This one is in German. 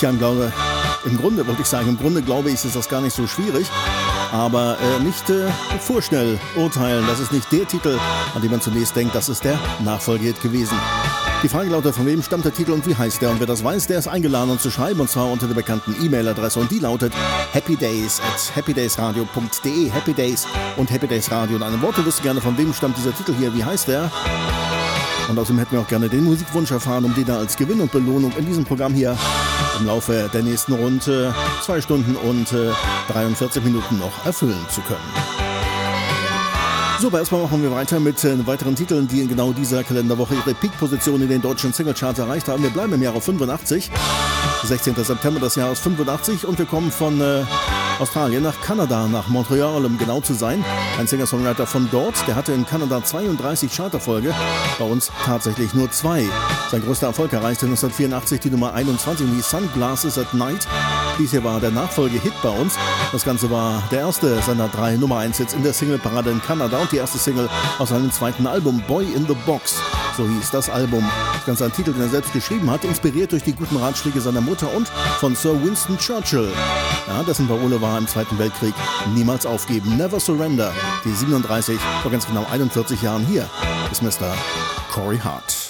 Tja, im Grunde glaube ich, ist das gar nicht so schwierig. Aber nicht vorschnell urteilen, das ist nicht der Titel, an den man zunächst denkt, das ist der Nachfolgehit gewesen. Die Frage lautet, von wem stammt der Titel und wie heißt der? Und wer das weiß, der ist eingeladen, uns zu schreiben, und zwar unter der bekannten E-Mail-Adresse, und die lautet happydays@happydaysradio.de. Happy Days und Happy Days Radio. In einem Wort, du wüsstest gerne, von wem stammt dieser Titel hier, wie heißt der? Und außerdem hätten wir auch gerne den Musikwunsch erfahren, um den da als Gewinn und Belohnung in diesem Programm hier im Laufe der nächsten rund 2 Stunden und 43 Minuten noch erfüllen zu können. So, aber erstmal machen wir weiter mit weiteren Titeln, die in genau dieser Kalenderwoche ihre Peak-Position in den deutschen Singlecharts erreicht haben. Wir bleiben im Jahre 85, 16. September des Jahres 85, und wir kommen von Australien nach Kanada, nach Montreal, um genau zu sein. Ein Singer-Songwriter von dort, der hatte in Kanada 32 Charterfolge, bei uns tatsächlich nur 2. Sein größter Erfolg erreichte 1984 die Nummer 21, die Sunglasses at Night. Dies hier war der Nachfolgehit bei uns. Das Ganze war der erste seiner 3 Nummer-1-Hits in der Singleparade in Kanada und die erste Single aus seinem zweiten Album, Boy in the Box. So hieß das Album. Das Ganze ein Titel, den er selbst geschrieben hat, inspiriert durch die guten Ratschläge seiner Mutter und von Sir Winston Churchill. Ja, dessen Parole war im Zweiten Weltkrieg: niemals aufgeben, never surrender. Die 37, vor ganz genau 41 Jahren hier ist Mr. Corey Hart.